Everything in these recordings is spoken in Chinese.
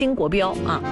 新国标啊。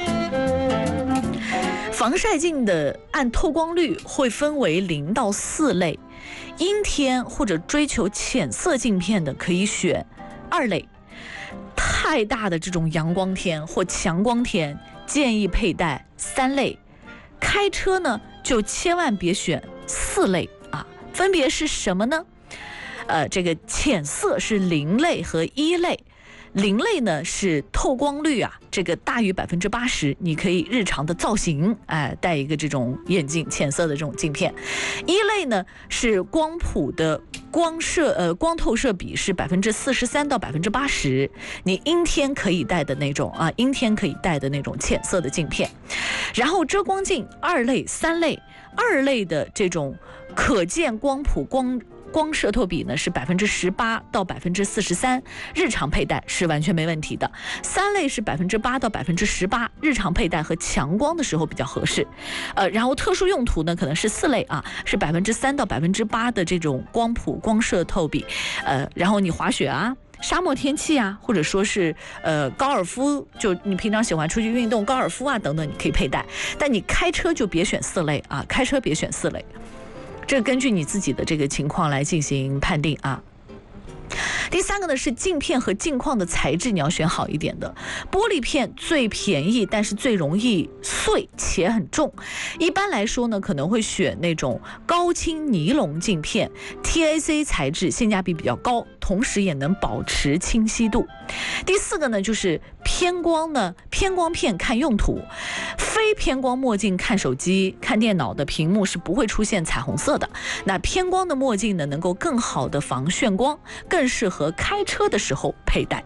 防晒镜的按透光率会分为0到4类，阴天或者追求浅色镜片的可以选2类，太大的这种阳光天或强光天建议佩戴3类，开车呢就千万别选4类啊，分别是什么呢？这个浅色是0类和1类。0类呢是透光率啊，这个大于80%，你可以日常的造型，戴一个这种眼镜，浅色的这种镜片。1类呢是光谱的光透射比是43%到80%，你阴天可以戴的那种啊，阴天可以戴的那种浅色的镜片。然后遮光镜2类、3类，2类的这种可见光谱光摄透比呢是18%到43%，日常佩戴是完全没问题的。3类是8%到18%，日常佩戴和强光的时候比较合适。然后特殊用途呢可能是4类啊，是3%到8%的这种光谱光摄透比。然后你滑雪啊。沙漠天气啊，或者说是高尔夫，就你平常喜欢出去运动，高尔夫啊等等，你可以佩戴。但你开车就别选4类啊，开车别选4类。这根据你自己的这个情况来进行判定啊。第3个呢是镜片和镜框的材质，你要选好一点的。玻璃片最便宜，但是最容易碎且很重。一般来说呢，可能会选那种高清尼龙镜片 ，TAC 材质性价比比较高，同时也能保持清晰度。第4个呢就是偏光片看用途，非偏光墨镜看手机、看电脑的屏幕是不会出现彩虹色的。那偏光的墨镜呢，能够更好的防眩光，更适合开车的时候佩戴。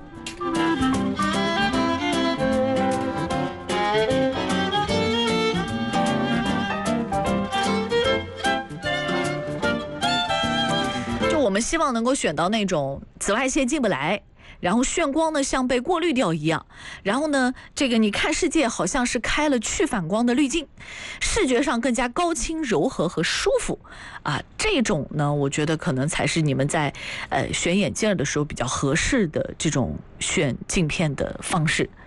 就我们希望能够选到那种紫外线进不来，然后眩光呢像被过滤掉一样，然后呢这个你看世界好像是开了去反光的滤镜，视觉上更加高清柔和和舒服啊，这种呢我觉得可能才是你们在选眼镜的时候比较合适的这种选镜片的方式。